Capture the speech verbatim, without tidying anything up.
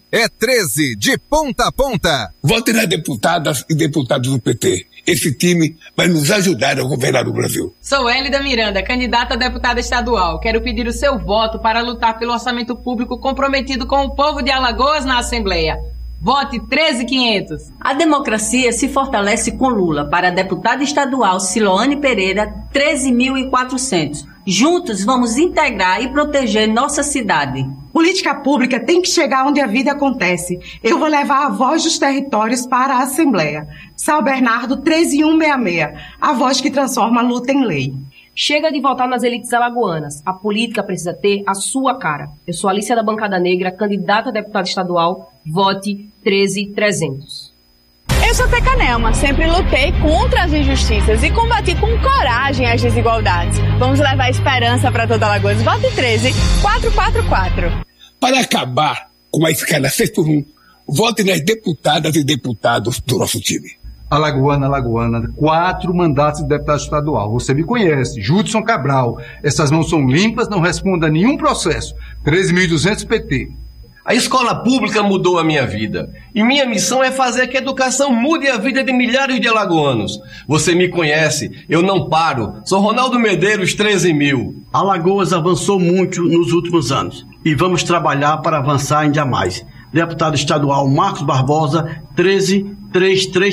É treze de ponta a ponta. Vote nas deputadas e deputados do P T. Esse time vai nos ajudar a governar o Brasil. Sou Hélida Miranda, candidata a deputada estadual. Quero pedir o seu voto para lutar pelo orçamento público comprometido com o povo de Alagoas na Assembleia. Vote treze mil e quinhentos. A democracia se fortalece com Lula. Para a deputada estadual Siloane Pereira, treze mil e quatrocentos. Juntos vamos integrar e proteger nossa cidade. Política pública tem que chegar onde a vida acontece. Eu vou levar a voz dos territórios para a Assembleia. São Bernardo treze mil cento e sessenta e seis. A voz que transforma a luta em lei. Chega de votar nas elites alagoanas. A política precisa ter a sua cara. Eu sou Alicia da Bancada Negra, candidata a deputada estadual. Vote treze mil e trezentos. Eu sou Teca Nelma, sempre lutei contra as injustiças e combati com coragem as desigualdades. Vamos levar esperança para toda Alagoas. Vote treze mil quatrocentos e quarenta e quatro. Para acabar com a escala seis por um, vote nas deputadas e deputados do nosso time. Alagoana, Alagoana, quatro mandatos de deputado estadual. Você me conhece, Judson Cabral. Essas mãos são limpas, não responda a nenhum processo. treze mil e duzentos P T. A escola pública mudou a minha vida. E minha missão é fazer que a educação mude a vida de milhares de alagoanos. Você me conhece, eu não paro. Sou Ronaldo Medeiros, treze mil. Alagoas avançou muito nos últimos anos. E vamos trabalhar para avançar ainda mais. Deputado estadual Marcos Barbosa, treze mil trezentos e trinta e três.